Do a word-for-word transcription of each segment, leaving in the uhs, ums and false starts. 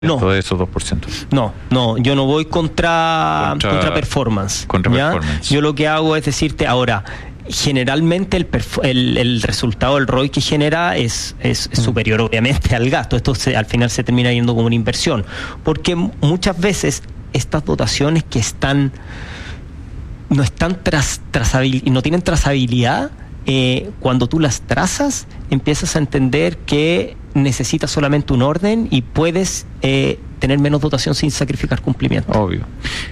No. De esos dos por ciento. No, no, yo no voy contra, contra, contra performance. Contra ¿ya? performance. Yo lo que hago es decirte ahora, generalmente el, perf- el, el resultado del R O I que genera es, es, es superior obviamente al gasto. Esto se, al final se termina yendo como una inversión. Porque muchas veces estas dotaciones que están no están tras, trazabil- no tienen trazabilidad, eh, cuando tú las trazas empiezas a entender que necesitas solamente un orden y puedes eh, tener menos dotación sin sacrificar cumplimiento. Obvio.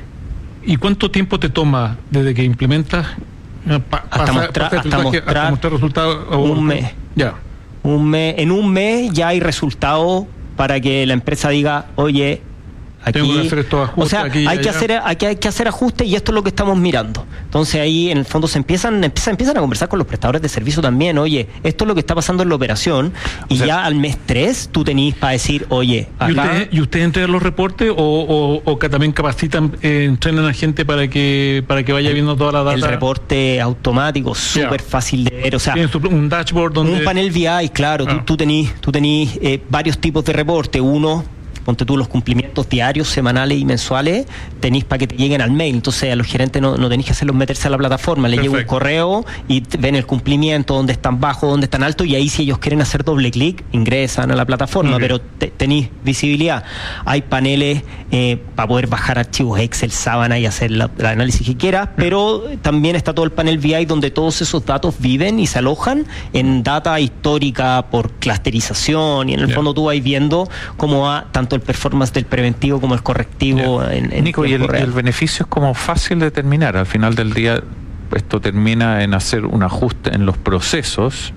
¿Y cuánto tiempo te toma desde que implementas pa, hasta, pasa, mostrar, pasa hasta, mostrar hasta mostrar resultados? Un mes. Ya. Un mes. En un mes ya hay resultados para que la empresa diga, oye, aquí, tengo que hacer estos ajustes, o sea, aquí y hay que allá. hacer, aquí hay que hacer ajustes y esto es lo que estamos mirando. Entonces ahí en el fondo se empiezan, empiezan, empiezan a conversar con los prestadores de servicio también, oye, esto es lo que está pasando en la operación, y o sea, ya al mes tres tú tenés para decir, oye, acá... ¿Y ustedes ¿y usted entregan los reportes o, o, o que también capacitan, eh, entrenan a gente para que para que vaya viendo toda la data? El reporte automático, súper yeah. fácil de ver, o sea... Tienen un dashboard donde... Un panel V I, claro, ah. tú, tú tenés, tú tenés eh, varios tipos de reporte, uno... ponte tú los cumplimientos diarios, semanales y mensuales, tenéis para que te lleguen al mail. Entonces a los gerentes no, no tenéis que hacerlos meterse a la plataforma, les llega un correo y ven el cumplimiento, dónde están bajos, dónde están altos, y ahí si ellos quieren hacer doble clic, ingresan a la plataforma, okay. pero te, tenéis visibilidad. Hay paneles eh, para poder bajar archivos Excel, Sábana y hacer la, el análisis que quieras, pero también está todo el panel V I donde todos esos datos viven y se alojan en data histórica por clusterización, y en el yeah. fondo tú vas viendo cómo va tanto el performance del preventivo como el correctivo. Yeah. en, en Nico, y el, el beneficio es como fácil de determinar. Al final del día esto termina en hacer un ajuste en los procesos,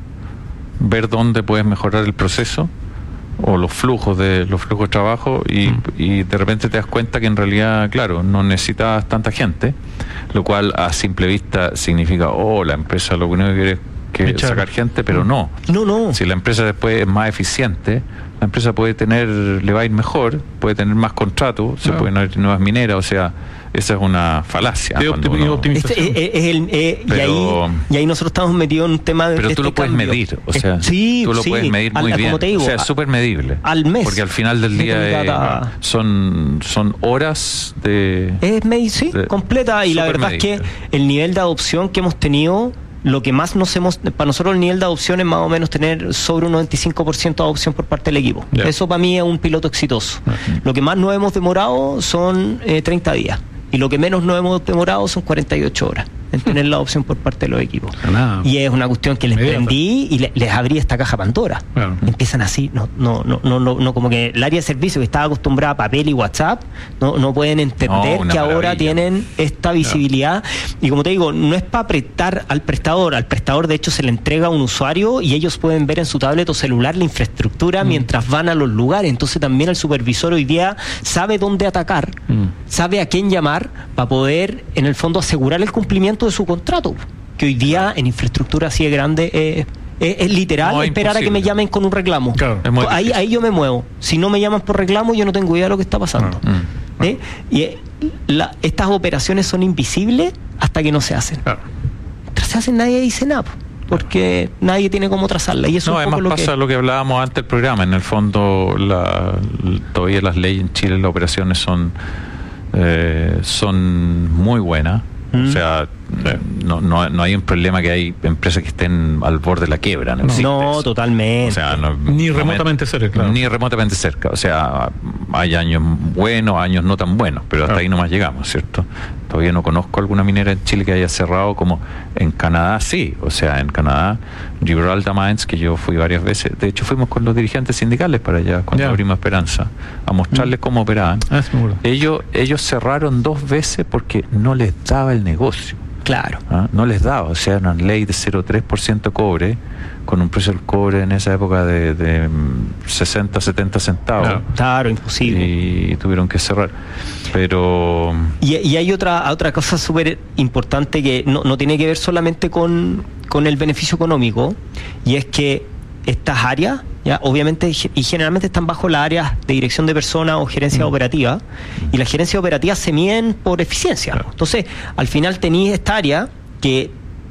ver dónde puedes mejorar el proceso o los flujos de los flujos de trabajo y, mm. y de repente te das cuenta que en realidad, claro, no necesitas tanta gente, lo cual a simple vista significa, oh, la empresa lo único que quiere es que Echar. sacar gente, pero no. No, no. Si la empresa después es más eficiente, la empresa puede tener, le va a ir mejor, puede tener más contratos, se no. pueden abrir nuevas mineras, o sea, esa es una falacia. Uno, este, es, es el, eh, pero, y, ahí, y ahí nosotros estamos metidos en un tema de Pero de tú este lo puedes cambio. medir, o sea, es, sí, tú lo sí, puedes medir muy al, bien. Como te digo, o sea, es súper medible. Al mes. Porque al final del día eh, son, son horas de... Es med- sí, de, completa, y la verdad medible. Es que el nivel de adopción que hemos tenido... Lo que más nos hemos, para nosotros el nivel de adopción es más o menos tener sobre un noventa y cinco por ciento de adopción por parte del equipo. Yeah. Eso para mí es un piloto exitoso. Uh-huh. Lo que más nos hemos demorado son eh, treinta días. Y lo que menos nos hemos demorado son cuarenta y ocho horas en tener la adopción por parte de los equipos. Nada. Y es una cuestión que les prendí y le, les abrí esta caja Pandora. Claro. Empiezan así, no, no, no, no, no, no, como que el área de servicio que estaba acostumbrada a papel y WhatsApp, no, no pueden entender no, que ahora maravilla. Tienen esta visibilidad. Claro. Y como te digo, no es para apretar al prestador, al prestador de hecho se le entrega a un usuario y ellos pueden ver en su tablet o celular la infraestructura mm. mientras van a los lugares. Entonces también el supervisor hoy día sabe dónde atacar, mm. sabe a quién llamar para poder en el fondo asegurar el cumplimiento de su contrato, que hoy día en infraestructura así de grande eh, es, es literal no, esperar imposible. A que me llamen con un reclamo. Claro, ahí, ahí yo me muevo. Si no me llaman por reclamo, yo no tengo idea de lo que está pasando. No, no. ¿Eh? Y eh, la, estas operaciones son invisibles hasta que no se hacen. Claro. Mientras se hacen nadie dice nada, porque claro. nadie tiene cómo trazarla. Y eso no, es un además poco lo pasa que... lo que hablábamos antes del programa. En el fondo, la, todavía las leyes en Chile, las operaciones son eh, son muy buenas. Mm. O sea, no, no, no hay un problema que hay empresas que estén al borde de la quiebra. No, no, no totalmente. O sea, no, ni remotamente cerca. Claro. Ni remotamente cerca. O sea, hay años buenos, años no tan buenos, pero hasta claro. ahí nomás llegamos, ¿cierto? Todavía no conozco alguna minera en Chile que haya cerrado como en Canadá, sí. O sea, en Canadá, Gibraltar Mines, que yo fui varias veces. De hecho, fuimos con los dirigentes sindicales para allá, cuando yeah. abrimos Esperanza, a mostrarles mm. cómo operaban. Ah, seguro. Ellos, ellos cerraron dos veces porque no les daba el negocio. Claro. ¿Ah? No les daba, o sea, una ley de cero coma tres por ciento cobre, con un precio del cobre en esa época de, de sesenta, setenta centavos. Claro, claro, imposible. Y tuvieron que cerrar. Pero... Y, y hay otra otra cosa súper importante que no, no tiene que ver solamente con, con el beneficio económico, y es que estas áreas, ya obviamente y generalmente están bajo las áreas de dirección de personas o gerencia mm. operativa, y las gerencias operativas se miden por eficiencia. Claro. Entonces, al final tenéis esta área que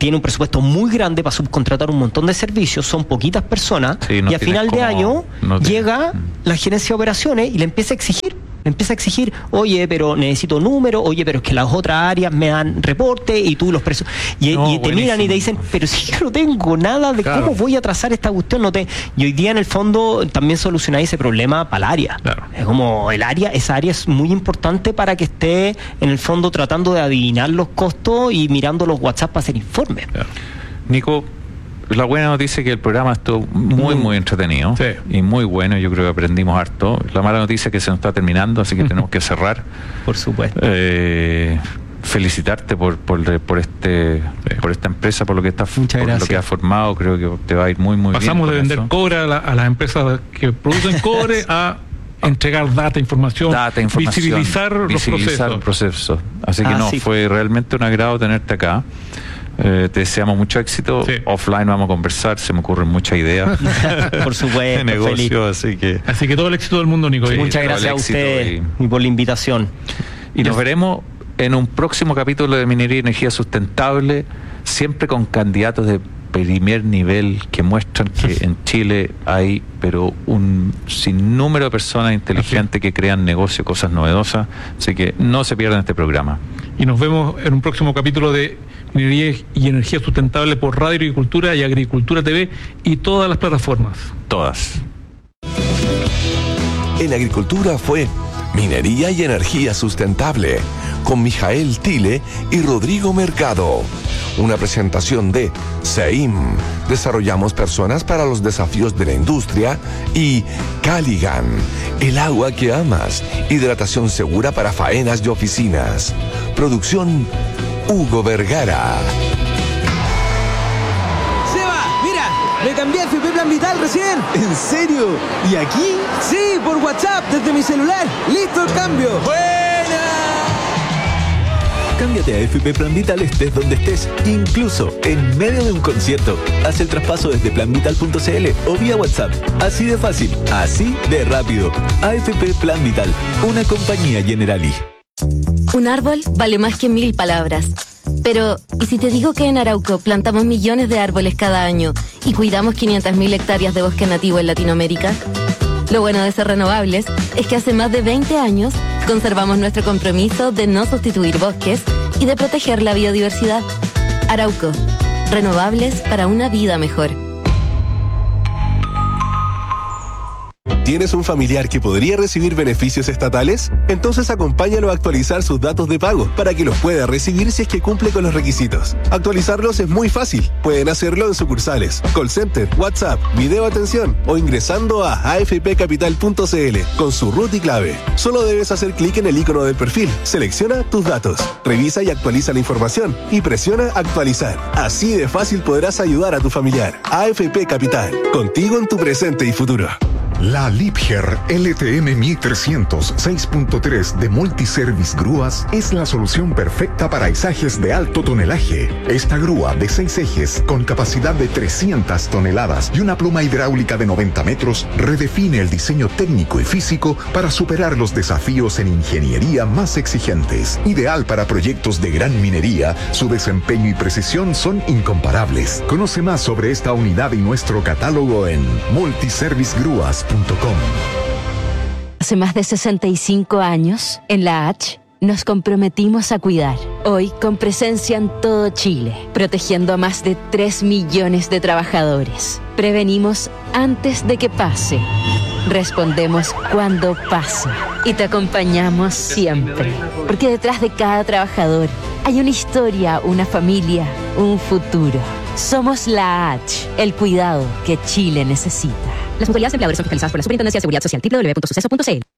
tiene un presupuesto muy grande para subcontratar un montón de servicios, son poquitas personas, sí, no y a final de año no llega la gerencia de operaciones y le empieza a exigir. Le empieza a exigir, oye, pero necesito números, oye, pero es que las otras áreas me dan reporte y tú los presos. Y, no, y te miran y te dicen, pero si yo no tengo nada de claro. cómo voy a trazar esta cuestión. No te... Y hoy día, en el fondo, también solucionáis ese problema para el área. Claro. Es como el área, esa área es muy importante para que esté, en el fondo, tratando de adivinar los costos y mirando los WhatsApp para hacer informes. Claro. Nico, la buena noticia es que el programa estuvo muy, muy entretenido sí. y muy bueno. Yo creo que aprendimos harto. La mala noticia es que se nos está terminando, así que tenemos que cerrar. Por supuesto. Eh, felicitarte por por, por este sí. por esta empresa, por lo que está, por lo que has formado. Creo que te va a ir muy, muy Pasamos bien. Pasamos de vender eso. cobre a, la, a las empresas que producen cobre a entregar data, información, data, información visibilizar, visibilizar los procesos. Así que ah, no, sí. fue realmente un agrado tenerte acá. Eh, te deseamos mucho éxito. Sí. Offline vamos a conversar, se me ocurren muchas ideas. Por supuesto, de negocio, así que así que todo el éxito del mundo, Nico. Sí, muchas gracias a usted y, y por la invitación. Y nos veremos en un próximo capítulo de Minería y Energía Sustentable, siempre con candidatos de primer nivel que muestran que en Chile hay pero un sinnúmero de personas inteligentes que crean negocios, cosas novedosas. Así que no se pierdan este programa. Y nos vemos en un próximo capítulo de Minería y Energía Sustentable por Radio Agricultura y Agricultura T V y todas las plataformas. Todas. En Agricultura fue Minería y Energía Sustentable con Mijael Tile y Rodrigo Mercado. Una presentación de SEIM, Desarrollamos Personas para los Desafíos de la Industria, y Caligan, el agua que amas, hidratación segura para faenas y oficinas. Producción Hugo Vergara. Seba, mira, me cambié a F P Plan Vital recién. ¿En serio? ¿Y aquí? Sí, por WhatsApp, desde mi celular. ¡Listo el cambio! ¡Buena! Cámbiate a F P Plan Vital estés donde estés, incluso en medio de un concierto. Haz el traspaso desde plan vital punto c l o vía WhatsApp. Así de fácil, así de rápido. A F P Plan Vital, una compañía Generali. Un árbol vale más que mil palabras. Pero, ¿y si te digo que en Arauco plantamos millones de árboles cada año y cuidamos quinientas mil hectáreas de bosque nativo en Latinoamérica? Lo bueno de ser renovables es que hace más de veinte años conservamos nuestro compromiso de no sustituir bosques y de proteger la biodiversidad. Arauco, renovables para una vida mejor. ¿Tienes un familiar que podría recibir beneficios estatales? Entonces acompáñalo a actualizar sus datos de pago para que los pueda recibir si es que cumple con los requisitos. Actualizarlos es muy fácil. Pueden hacerlo en sucursales, call center, WhatsApp, video atención o ingresando a a f p capital punto c l con su root y clave. Solo debes hacer clic en el icono del perfil, selecciona tus datos, revisa y actualiza la información y presiona actualizar. Así de fácil podrás ayudar a tu familiar. A F P Capital, contigo en tu presente y futuro. La Liebherr L T M mil trescientos seis punto tres de Multiservice Grúas es la solución perfecta para izajes de alto tonelaje. Esta grúa de seis ejes con capacidad de trescientas toneladas y una pluma hidráulica de noventa metros redefine el diseño técnico y físico para superar los desafíos en ingeniería más exigentes. Ideal para proyectos de gran minería, su desempeño y precisión son incomparables. Conoce más sobre esta unidad y nuestro catálogo en multiservice grúas punto com. Hace más de sesenta y cinco años, en la H, nos comprometimos a cuidar. Hoy, con presencia en todo Chile, protegiendo a más de tres millones de trabajadores. Prevenimos antes de que pase. Respondemos cuando pasa. Y te acompañamos siempre. Porque detrás de cada trabajador hay una historia, una familia, un futuro. Somos la H, el cuidado que Chile necesita. Las mutualidades empleadores son fiscalizadas por la Superintendencia de Seguridad Social, doble u doble u doble u punto suceso punto c l.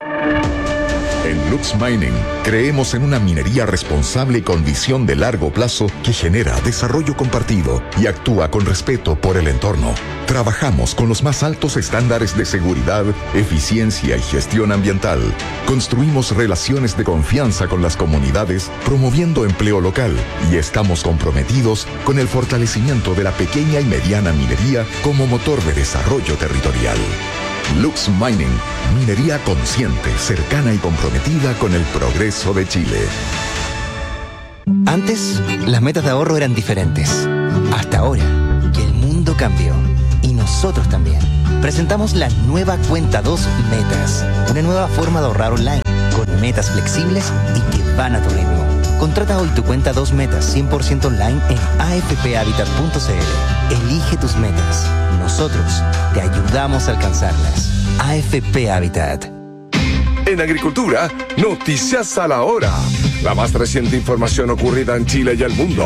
En Lux Mining creemos en una minería responsable con visión de largo plazo que genera desarrollo compartido y actúa con respeto por el entorno. Trabajamos con los más altos estándares de seguridad, eficiencia y gestión ambiental. Construimos relaciones de confianza con las comunidades, promoviendo empleo local, y estamos comprometidos con el fortalecimiento de la pequeña y mediana minería como motor de desarrollo territorial. Lux Mining, minería consciente, cercana y comprometida con el progreso de Chile. Antes, las metas de ahorro eran diferentes. Hasta ahora, que el mundo cambió. Y nosotros también. Presentamos la nueva Cuenta dos Metas. Una nueva forma de ahorrar online, con metas flexibles y que van a tu ritmo. Contrata hoy tu Cuenta dos Metas cien por ciento online en a f p habitat punto c l. Elige tus metas. Nosotros te ayudamos a alcanzarlas. A F P Habitat. En agricultura, noticias a la hora. La más reciente información ocurrida en Chile y el mundo.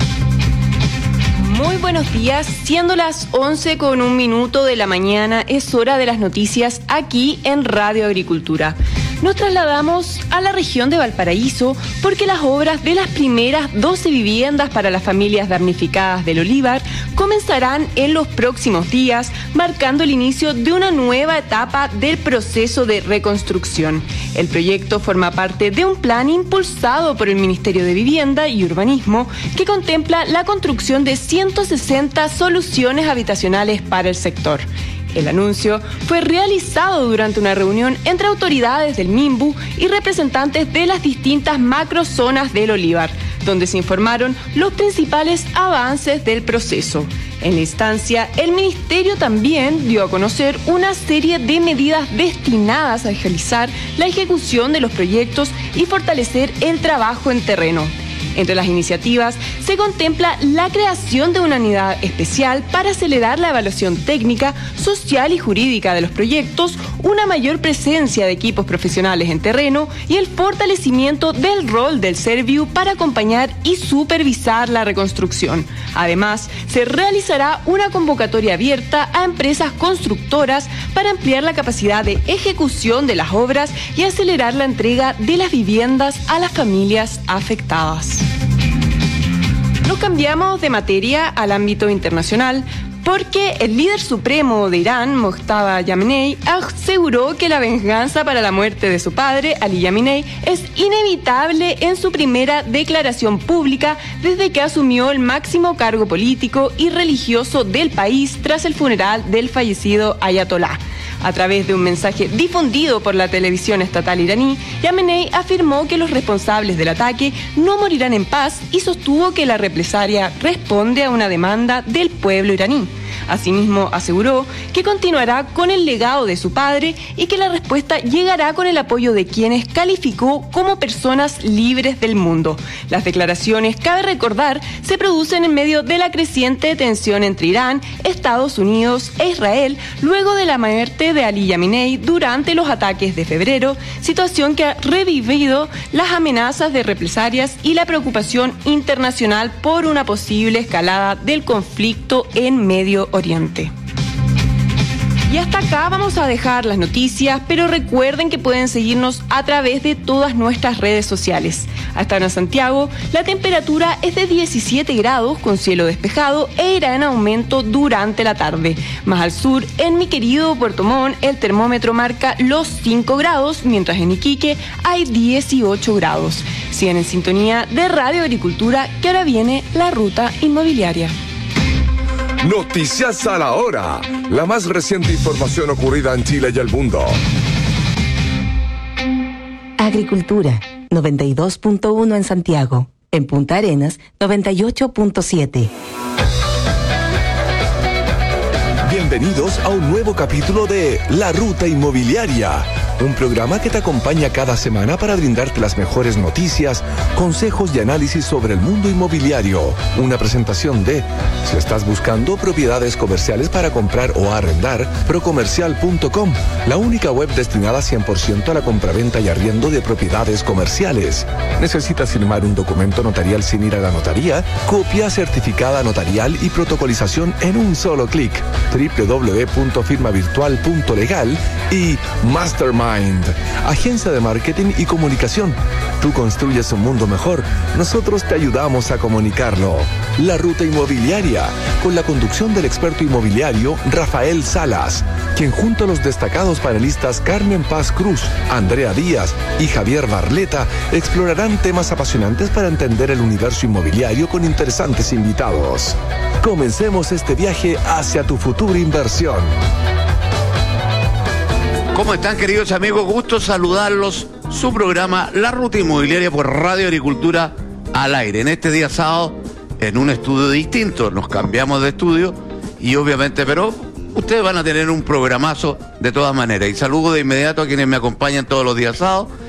Muy buenos días, siendo las once con un minuto de la mañana, es hora de las noticias aquí en Radio Agricultura. Nos trasladamos a la región de Valparaíso porque las obras de las primeras doce viviendas para las familias damnificadas del olivar comenzarán en los próximos días, marcando el inicio de una nueva etapa del proceso de reconstrucción. El proyecto forma parte de un plan impulsado por el Ministerio de Vivienda y Urbanismo que contempla la construcción de ciento sesenta soluciones habitacionales para el sector. El anuncio fue realizado durante una reunión entre autoridades del MIMBU y representantes de las distintas macrozonas del olivar, donde se informaron los principales avances del proceso. En la instancia, el Ministerio también dio a conocer una serie de medidas destinadas a agilizar la ejecución de los proyectos y fortalecer el trabajo en terreno. Entre las iniciativas se contempla la creación de una unidad especial para acelerar la evaluación técnica, social y jurídica de los proyectos, una mayor presencia de equipos profesionales en terreno y el fortalecimiento del rol del Serviu para acompañar y supervisar la reconstrucción. Además, se realizará una convocatoria abierta a empresas constructoras para ampliar la capacidad de ejecución de las obras y acelerar la entrega de las viviendas a las familias afectadas. Nos cambiamos de materia al ámbito internacional porque el líder supremo de Irán, Mojtaba Khamenei, aseguró que la venganza para la muerte de su padre, Ali Khamenei, es inevitable en su primera declaración pública desde que asumió el máximo cargo político y religioso del país tras el funeral del fallecido ayatolá. A través de un mensaje difundido por la televisión estatal iraní, Khamenei afirmó que los responsables del ataque no morirán en paz y sostuvo que la represalia responde a una demanda del pueblo iraní. Asimismo, aseguró que continuará con el legado de su padre y que la respuesta llegará con el apoyo de quienes calificó como personas libres del mundo. Las declaraciones, cabe recordar, se producen en medio de la creciente tensión entre Irán, Estados Unidos e Israel luego de la muerte de Ali Khamenei durante los ataques de febrero, situación que ha revivido las amenazas de represalias y la preocupación internacional por una posible escalada del conflicto en Medio Oriente. Y hasta acá vamos a dejar las noticias, pero recuerden que pueden seguirnos a través de todas nuestras redes sociales. Hasta en Santiago, la temperatura es de diecisiete grados con cielo despejado e irá en aumento durante la tarde. Más al sur, en mi querido Puerto Montt, el termómetro marca los cinco grados, mientras en Iquique hay dieciocho grados. Sigan en sintonía de Radio Agricultura, que ahora viene la ruta inmobiliaria. Noticias a la hora. La más reciente información ocurrida en Chile y el mundo. Agricultura, noventa y dos punto uno en Santiago. En Punta Arenas, noventa y ocho punto siete. Bienvenidos a un nuevo capítulo de La Ruta Inmobiliaria, un programa que te acompaña cada semana para brindarte las mejores noticias, consejos y análisis sobre el mundo inmobiliario. Una presentación de, si estás buscando propiedades comerciales para comprar o arrendar, procomercial punto com, la única web destinada cien por ciento a la compraventa y arriendo de propiedades comerciales. ¿Necesitas firmar un documento notarial sin ir a la notaría? Copia certificada notarial y protocolización en un solo clic. doble u doble u doble u punto firma virtual punto legal y Mastermind, agencia de marketing y comunicación. Tú construyes un mundo mejor, nosotros te ayudamos a comunicarlo. La Ruta Inmobiliaria, con la conducción del experto inmobiliario Rafael Salas, quien junto a los destacados panelistas Carmen Paz Cruz, Andrea Díaz y Javier Barleta explorarán temas apasionantes para entender el universo inmobiliario con interesantes invitados. Comencemos este viaje hacia tu futura inversión. ¿Cómo están, queridos amigos? Gusto saludarlos. Su programa La Ruta Inmobiliaria por Radio Agricultura al aire. En este día sábado, en un estudio distinto, nos cambiamos de estudio y obviamente, pero ustedes van a tener un programazo de todas maneras. Y saludo de inmediato a quienes me acompañan todos los días sábados